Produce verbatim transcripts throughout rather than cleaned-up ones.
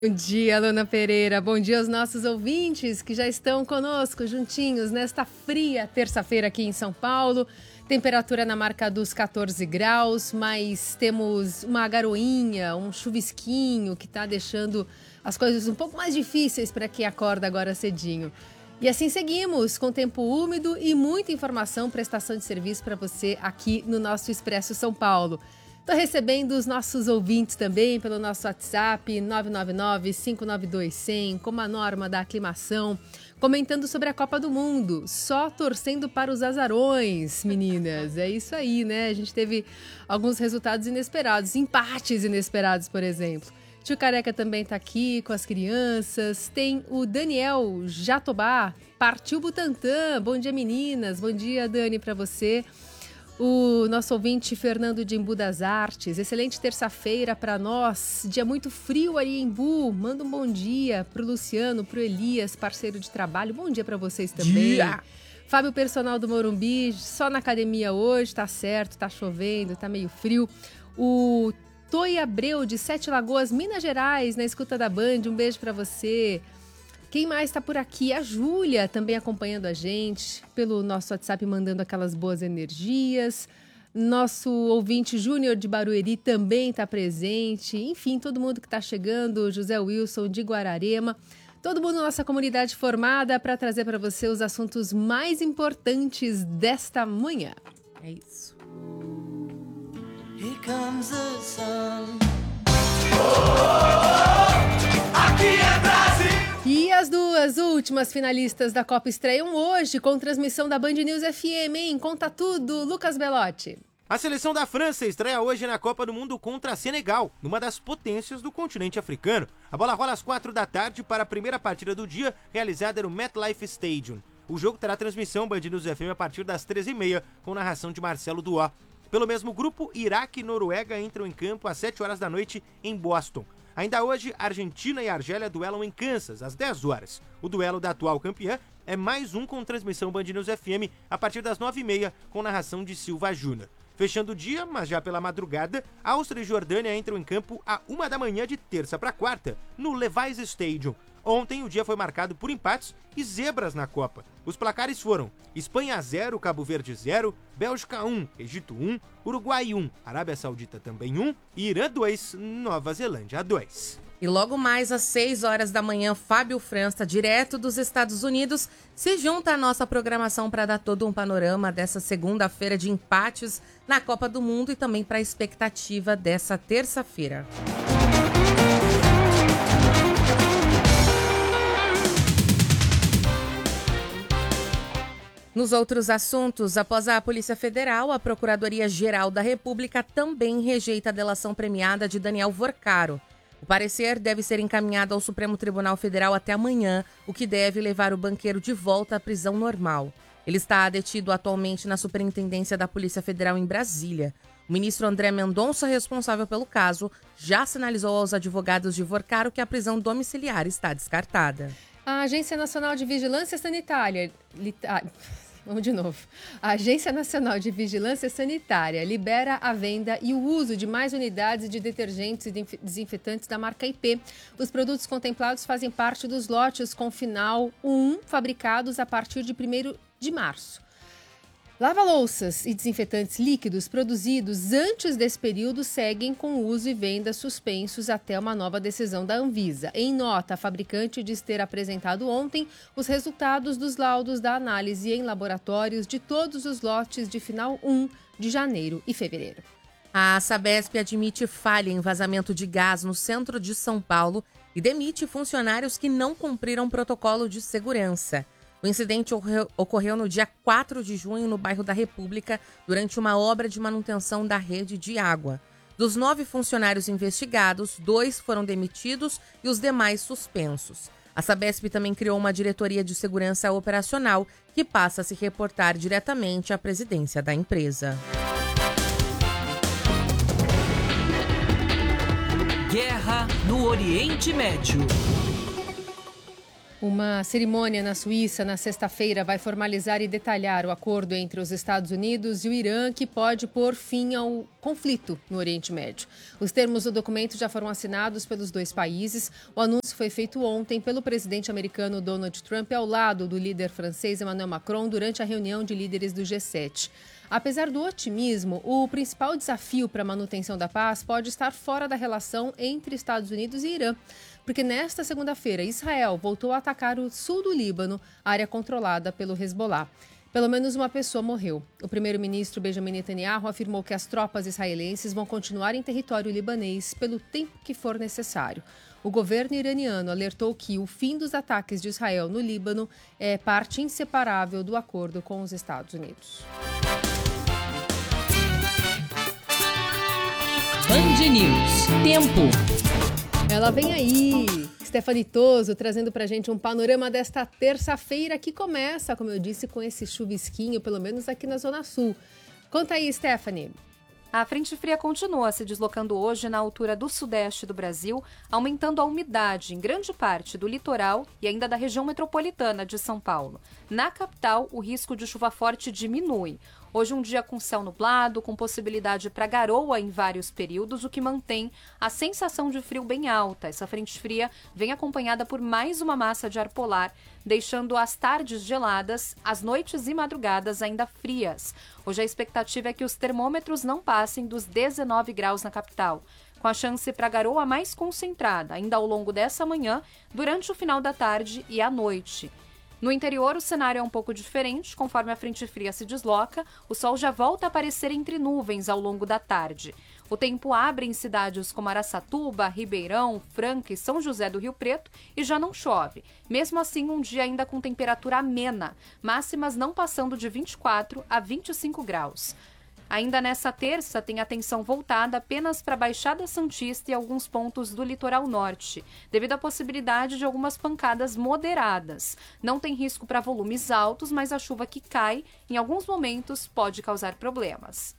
Bom dia, Luna Pereira. Bom dia aos nossos ouvintes que já estão conosco, juntinhos, nesta fria terça-feira aqui em São Paulo. Temperatura na marca dos catorze graus, mas temos uma garoinha, um chuvisquinho que está deixando as coisas um pouco mais difíceis para quem acorda agora cedinho. E assim seguimos, com tempo úmido e muita informação, prestação de serviço para você aqui no nosso Expresso São Paulo. Estou recebendo os nossos ouvintes também pelo nosso WhatsApp nove nove nove, cinco nove dois, zero zero, como a norma da aclimação, comentando sobre a Copa do Mundo, só torcendo para os azarões, meninas. É isso aí, né? A gente teve alguns resultados inesperados, empates inesperados, por exemplo. Tio Careca também está aqui com as crianças. Tem o Daniel Jatobá, partiu Butantã. Bom dia, meninas. Bom dia, Dani, para você. O nosso ouvinte Fernando de Embu das Artes, excelente terça-feira para nós, dia muito frio ali em Embu, manda um bom dia pro Luciano, pro Elias, parceiro de trabalho, bom dia para vocês também. Dia. Fábio Personal do Morumbi, só na academia hoje, tá certo, tá chovendo, tá meio frio. O Toi Abreu de Sete Lagoas, Minas Gerais, na escuta da Band, um beijo para você. Quem mais está por aqui? A Júlia também acompanhando a gente pelo nosso WhatsApp, mandando aquelas boas energias. Nosso ouvinte Júnior de Barueri também está presente. Enfim, todo mundo que está chegando, José Wilson de Guararema. Todo mundo na nossa comunidade formada para trazer para você os assuntos mais importantes desta manhã. É isso. Here comes the sun. Oh, oh, oh, aqui é Brasil! E as duas últimas finalistas da Copa estreiam hoje com transmissão da Band News F M, hein? Conta tudo, Lucas Belotti. A seleção da França estreia hoje na Copa do Mundo contra a Senegal, numa das potências do continente africano. A bola rola às quatro da tarde para a primeira partida do dia, realizada no MetLife Stadium. O jogo terá transmissão Band News F M a partir das treze e meia, com narração de Marcelo Duó. Pelo mesmo grupo, Iraque e Noruega entram em campo às sete horas da noite em Boston. Ainda hoje, Argentina e Argélia duelam em Kansas, às dez horas. O duelo da atual campeã é mais um com transmissão Band News F M a partir das nove e meia, com narração de Silva Júnior. Fechando o dia, mas já pela madrugada, Áustria e Jordânia entram em campo à uma da manhã de terça para quarta, no Levi's Stadium. Ontem o dia foi marcado por empates e zebras na Copa. Os placares foram Espanha zero, Cabo Verde zero, Bélgica um, Egito um, Uruguai um, Arábia Saudita também um, Irã dois, Nova Zelândia dois. E logo mais às seis horas da manhã, Fábio França, direto dos Estados Unidos, se junta à nossa programação para dar todo um panorama dessa segunda-feira de empates na Copa do Mundo e também para a expectativa dessa terça-feira. Nos outros assuntos, após a Polícia Federal, a Procuradoria-Geral da República também rejeita a delação premiada de Daniel Vorcaro. O parecer deve ser encaminhado ao Supremo Tribunal Federal até amanhã, o que deve levar o banqueiro de volta à prisão normal. Ele está detido atualmente na Superintendência da Polícia Federal em Brasília. O ministro André Mendonça, responsável pelo caso, já sinalizou aos advogados de Vorcaro que a prisão domiciliar está descartada. A Agência Nacional de Vigilância Sanitária... Lita... Vamos de novo. A Agência Nacional de Vigilância Sanitária libera a venda e o uso de mais unidades de detergentes e desinfetantes da marca I P. Os produtos contemplados fazem parte dos lotes com final um, fabricados a partir de primeiro de março. Lava-louças e desinfetantes líquidos produzidos antes desse período seguem com uso e venda suspensos até uma nova decisão da Anvisa. Em nota, a fabricante diz ter apresentado ontem os resultados dos laudos da análise em laboratórios de todos os lotes de final um de janeiro e fevereiro. A Sabesp admite falha em vazamento de gás no centro de São Paulo e demite funcionários que não cumpriram protocolo de segurança. O incidente ocorreu no dia quatro de junho no bairro da República, durante uma obra de manutenção da rede de água. Dos nove funcionários investigados, dois foram demitidos e os demais suspensos. A Sabesp também criou uma diretoria de segurança operacional que passa a se reportar diretamente à presidência da empresa. Guerra no Oriente Médio. Uma cerimônia na Suíça na sexta-feira vai formalizar e detalhar o acordo entre os Estados Unidos e o Irã que pode pôr fim ao conflito no Oriente Médio. Os termos do documento já foram assinados pelos dois países. O anúncio foi feito ontem pelo presidente americano Donald Trump ao lado do líder francês Emmanuel Macron durante a reunião de líderes do G sete. Apesar do otimismo, o principal desafio para a manutenção da paz pode estar fora da relação entre Estados Unidos e Irã, porque nesta segunda-feira Israel voltou a atacar o sul do Líbano, área controlada pelo Hezbollah. Pelo menos uma pessoa morreu. O primeiro-ministro Benjamin Netanyahu afirmou que as tropas israelenses vão continuar em território libanês pelo tempo que for necessário. O governo iraniano alertou que o fim dos ataques de Israel no Líbano é parte inseparável do acordo com os Estados Unidos. Band News. Tempo. Ela vem aí, Stephanie Toso, trazendo pra gente um panorama desta terça-feira que começa, como eu disse, com esse chuvisquinho, pelo menos aqui na Zona Sul. Conta aí, Stephanie. A frente fria continua se deslocando hoje na altura do sudeste do Brasil, aumentando a umidade em grande parte do litoral e ainda da região metropolitana de São Paulo. Na capital, o risco de chuva forte diminui. Hoje um dia com céu nublado, com possibilidade para garoa em vários períodos, o que mantém a sensação de frio bem alta. Essa frente fria vem acompanhada por mais uma massa de ar polar, deixando as tardes geladas, as noites e madrugadas ainda frias. Hoje a expectativa é que os termômetros não passem dos dezenove graus na capital, com a chance para garoa mais concentrada ainda ao longo dessa manhã, durante o final da tarde e à noite. No interior, o cenário é um pouco diferente. Conforme a frente fria se desloca, o sol já volta a aparecer entre nuvens ao longo da tarde. O tempo abre em cidades como Araçatuba, Ribeirão, Franca e São José do Rio Preto e já não chove. Mesmo assim, um dia ainda com temperatura amena, máximas não passando de vinte e quatro a vinte e cinco graus. Ainda nessa terça, tem atenção voltada apenas para a Baixada Santista e alguns pontos do litoral norte, devido à possibilidade de algumas pancadas moderadas. Não tem risco para volumes altos, mas a chuva que cai, em alguns momentos, pode causar problemas.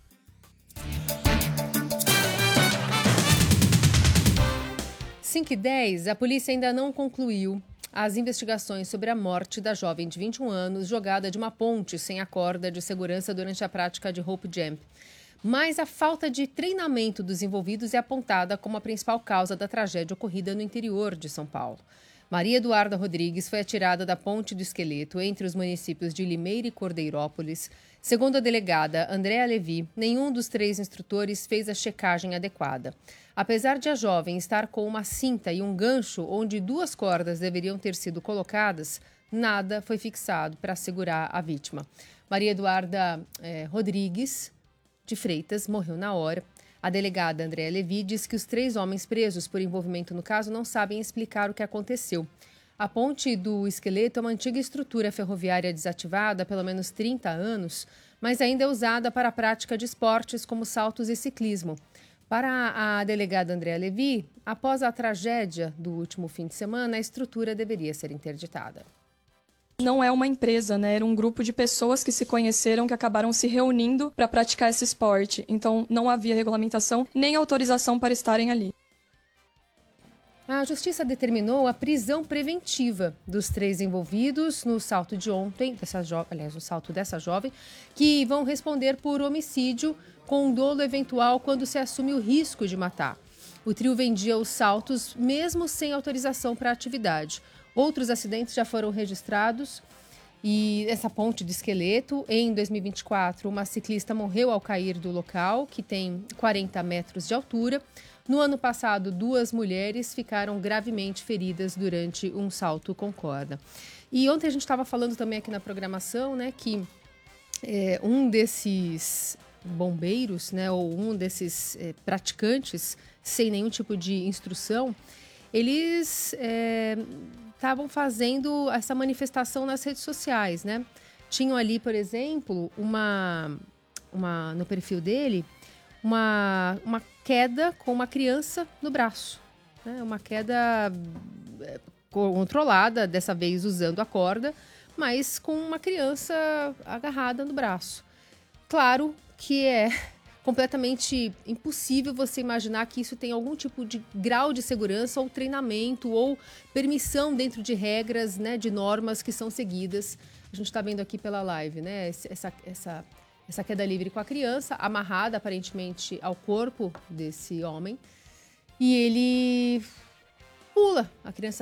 cinco e dez, a polícia ainda não concluiu as investigações sobre a morte da jovem de vinte e um anos jogada de uma ponte sem a corda de segurança durante a prática de rope jump. Mas a falta de treinamento dos envolvidos é apontada como a principal causa da tragédia ocorrida no interior de São Paulo. Maria Eduarda Rodrigues foi atirada da Ponte do Esqueleto entre os municípios de Limeira e Cordeirópolis. Segundo a delegada Andréa Levi, nenhum dos três instrutores fez a checagem adequada. Apesar de a jovem estar com uma cinta e um gancho onde duas cordas deveriam ter sido colocadas, nada foi fixado para segurar a vítima. Maria Eduarda eh, Rodrigues de Freitas morreu na hora. A delegada Andréa Levi diz que os três homens presos por envolvimento no caso não sabem explicar o que aconteceu. A Ponte do Esqueleto é uma antiga estrutura ferroviária desativada há pelo menos trinta anos, mas ainda é usada para a prática de esportes como saltos e ciclismo. Para a delegada Andréa Levi, após a tragédia do último fim de semana, a estrutura deveria ser interditada. Não é uma empresa, né? Era um grupo de pessoas que se conheceram, que acabaram se reunindo para praticar esse esporte. Então, não havia regulamentação nem autorização para estarem ali. A Justiça determinou a prisão preventiva dos três envolvidos no salto de ontem, dessa jo... aliás, no salto dessa jovem, que vão responder por homicídio com dolo eventual quando se assume o risco de matar. O trio vendia os saltos mesmo sem autorização para a atividade. Outros acidentes já foram registrados e essa ponte de Esqueleto, em dois mil e vinte e quatro, uma ciclista morreu ao cair do local, que tem quarenta metros de altura. No ano passado, duas mulheres ficaram gravemente feridas durante um salto com corda. E ontem a gente estava falando também aqui na programação, né, que é, um desses bombeiros, né, ou um desses é, praticantes sem nenhum tipo de instrução, eles estavam é, fazendo essa manifestação nas redes sociais, né? Tinham ali, por exemplo, uma, uma no perfil dele, uma, uma queda com uma criança no braço, né? Uma queda controlada, dessa vez usando a corda, mas com uma criança agarrada no braço. Claro que é completamente impossível você imaginar que isso tem algum tipo de grau de segurança ou treinamento ou permissão dentro de regras, né, de normas que são seguidas. A gente está vendo aqui pela live, né, essa, essa, essa queda livre com a criança, amarrada aparentemente ao corpo desse homem, e ele pula, a criança